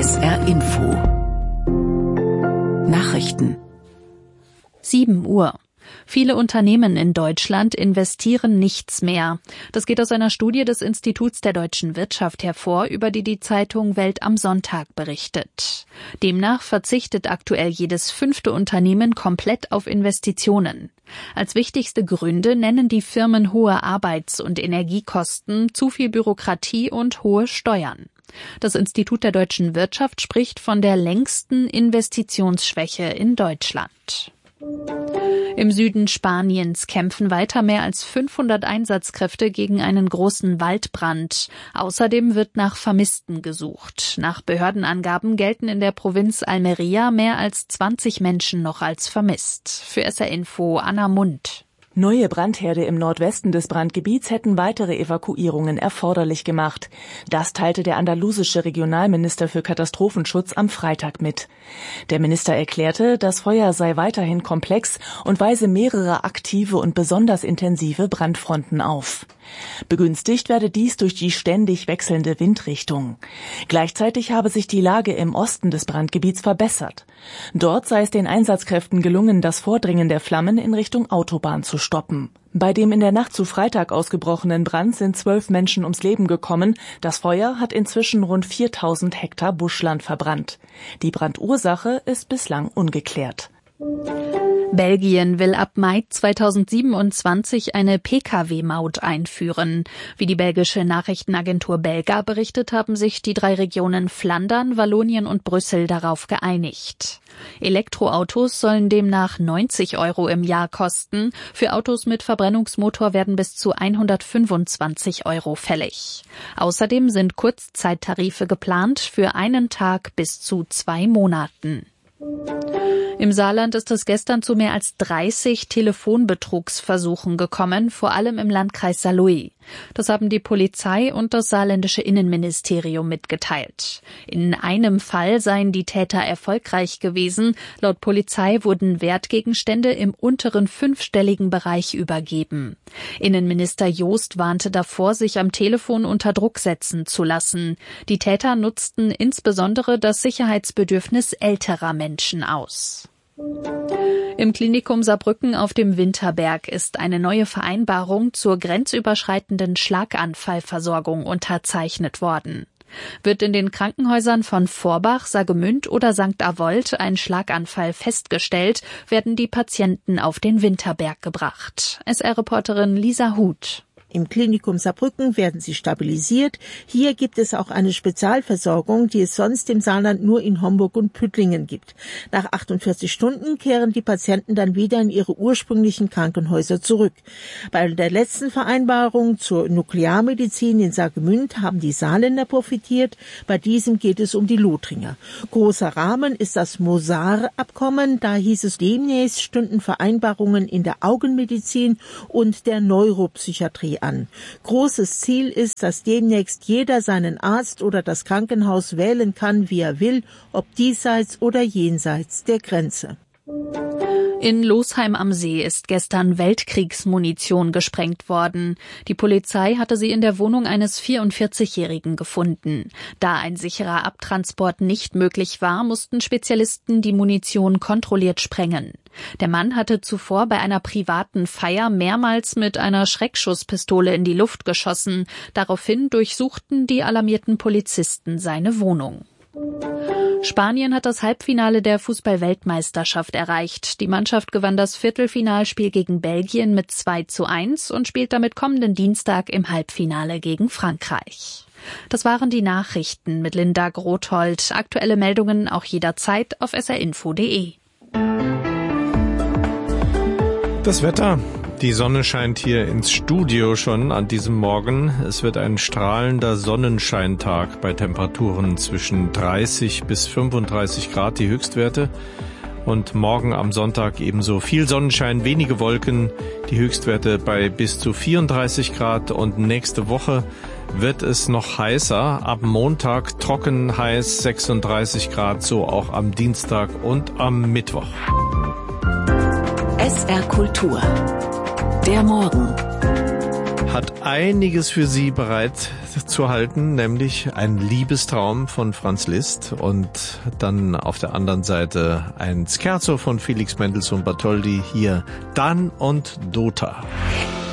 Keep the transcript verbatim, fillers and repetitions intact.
S R Info Nachrichten. sieben Uhr. Viele Unternehmen in Deutschland investieren nichts mehr. Das geht aus einer Studie des Instituts der deutschen Wirtschaft hervor, über die die Zeitung Welt am Sonntag berichtet. Demnach verzichtet aktuell jedes fünfte Unternehmen komplett auf Investitionen. Als wichtigste Gründe nennen die Firmen hohe Arbeits- und Energiekosten, zu viel Bürokratie und hohe Steuern. Das Institut der deutschen Wirtschaft spricht von der längsten Investitionsschwäche in Deutschland. Im Süden Spaniens kämpfen weiter mehr als fünfhundert Einsatzkräfte gegen einen großen Waldbrand. Außerdem wird nach Vermissten gesucht. Nach Behördenangaben gelten in der Provinz Almería mehr als zwanzig Menschen noch als vermisst. Für S R Info Anna Mund. Neue Brandherde im Nordwesten des Brandgebiets hätten weitere Evakuierungen erforderlich gemacht. Das teilte der andalusische Regionalminister für Katastrophenschutz am Freitag mit. Der Minister erklärte, das Feuer sei weiterhin komplex und weise mehrere aktive und besonders intensive Brandfronten auf. Begünstigt werde dies durch die ständig wechselnde Windrichtung. Gleichzeitig habe sich die Lage im Osten des Brandgebiets verbessert. Dort sei es den Einsatzkräften gelungen, das Vordringen der Flammen in Richtung Autobahn zu stoppen. Bei dem in der Nacht zu Freitag ausgebrochenen Brand sind zwölf Menschen ums Leben gekommen. Das Feuer hat inzwischen rund viertausend Hektar Buschland verbrannt. Die Brandursache ist bislang ungeklärt. Belgien will ab Mai zweitausendsiebenundzwanzig eine P K W-Maut einführen. Wie die belgische Nachrichtenagentur Belga berichtet, haben sich die drei Regionen Flandern, Wallonien und Brüssel darauf geeinigt. Elektroautos sollen demnach neunzig Euro im Jahr kosten. Für Autos mit Verbrennungsmotor werden bis zu hundertfünfundzwanzig Euro fällig. Außerdem sind Kurzzeittarife geplant für einen Tag bis zu zwei Monaten. Im Saarland ist es gestern zu mehr als dreißig Telefonbetrugsversuchen gekommen, vor allem im Landkreis Saarlouis. Das haben die Polizei und das saarländische Innenministerium mitgeteilt. In einem Fall seien die Täter erfolgreich gewesen. Laut Polizei wurden Wertgegenstände im unteren fünfstelligen Bereich übergeben. Innenminister Joost warnte davor, sich am Telefon unter Druck setzen zu lassen. Die Täter nutzten insbesondere das Sicherheitsbedürfnis älterer Menschen aus. Im Klinikum Saarbrücken auf dem Winterberg ist eine neue Vereinbarung zur grenzüberschreitenden Schlaganfallversorgung unterzeichnet worden. Wird in den Krankenhäusern von Vorbach, Saargemünd oder Sankt Avold ein Schlaganfall festgestellt, werden die Patienten auf den Winterberg gebracht. S R-Reporterin Lisa Huth. Im Klinikum Saarbrücken werden sie stabilisiert. Hier gibt es auch eine Spezialversorgung, die es sonst im Saarland nur in Homburg und Püttlingen gibt. Nach achtundvierzig Stunden kehren die Patienten dann wieder in ihre ursprünglichen Krankenhäuser zurück. Bei der letzten Vereinbarung zur Nuklearmedizin in Saargemünd haben die Saarländer profitiert. Bei diesem geht es um die Lothringer. Großer Rahmen ist das Mosar-Abkommen. Da hieß es, demnächst stünden Vereinbarungen in der Augenmedizin und der Neuropsychiatrie an. Großes Ziel ist, dass demnächst jeder seinen Arzt oder das Krankenhaus wählen kann, wie er will, ob diesseits oder jenseits der Grenze. In Losheim am See ist gestern Weltkriegsmunition gesprengt worden. Die Polizei hatte sie in der Wohnung eines vierundvierzigjährigen gefunden. Da ein sicherer Abtransport nicht möglich war, mussten Spezialisten die Munition kontrolliert sprengen. Der Mann hatte zuvor bei einer privaten Feier mehrmals mit einer Schreckschusspistole in die Luft geschossen. Daraufhin durchsuchten die alarmierten Polizisten seine Wohnung. Spanien hat das Halbfinale der Fußball-Weltmeisterschaft erreicht. Die Mannschaft gewann das Viertelfinalspiel gegen Belgien mit zwei zu eins und spielt damit kommenden Dienstag im Halbfinale gegen Frankreich. Das waren die Nachrichten mit Linda Grothold. Aktuelle Meldungen auch jederzeit auf s r info punkt d e. Das Wetter. Die Sonne scheint hier ins Studio schon an diesem Morgen. Es wird ein strahlender Sonnenscheintag bei Temperaturen zwischen dreißig bis fünfunddreißig Grad, die Höchstwerte. Und morgen am Sonntag ebenso viel Sonnenschein, wenige Wolken, die Höchstwerte bei bis zu vierunddreißig Grad. Und nächste Woche wird es noch heißer. Ab Montag trocken heiß, sechsunddreißig Grad, so auch am Dienstag und am Mittwoch. S R Kultur. Der Morgen. hat einiges für Sie bereit zu halten, nämlich ein Liebestraum von Franz Liszt und dann auf der anderen Seite ein Scherzo von Felix Mendelssohn Bartholdy, hier Dan und Dota.